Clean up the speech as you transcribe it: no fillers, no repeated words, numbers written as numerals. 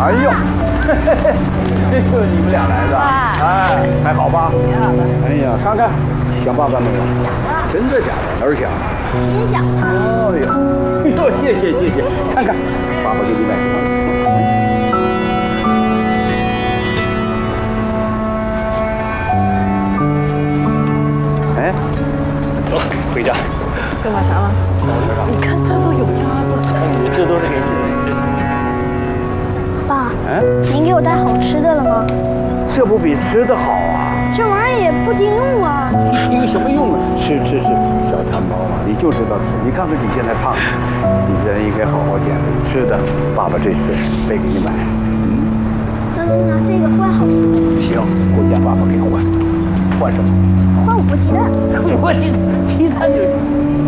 哎呦，这就是你们俩来的，哎，还好吧？ 挺好的。 哎呀，看看，想爸爸没有？真的假的？哪儿想？ 心想。 哦呦，哎呦，谢谢谢谢，看看，爸爸给你买。哎，走，回家。 干嘛啥了？你看他都有鸭子。 你这都是给你的。 爸， 哎， 您给我带好吃的了吗？ 这不比吃的好啊？ 这玩意儿也不经用啊。 有什么用啊？吃，小馋包嘛，你就知道吃。你看看你现在胖，你人应该好好减肥。吃的，爸爸这次没给你买。 那就拿这个换好了。 行，回家爸爸给换。换什么？ 换5个鸡蛋。 我鸡蛋就行。